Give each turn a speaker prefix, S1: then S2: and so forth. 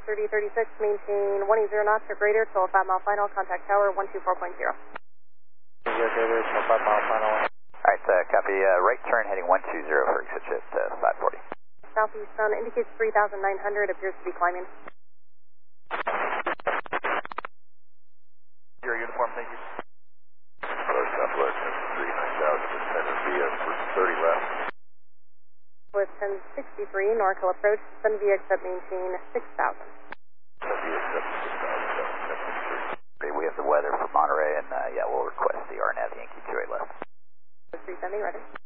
S1: 3036, maintain 180 knots or greater till 5 mile final, contact tower 124.0.
S2: Alright, copy, right turn heading 120 for exit at 540.
S1: Southeast sun indicates 3,900, appears to be climbing.
S3: Your uniform, thank you.
S4: Southwest 39,000, descend and VX for 30 left.
S1: With 1063, NorCal approach, send VX at maintain 6,000.
S2: Okay, we have the weather for Monterey, and yeah, we'll request the RNAV Yankee 28 left.
S1: 370, ready.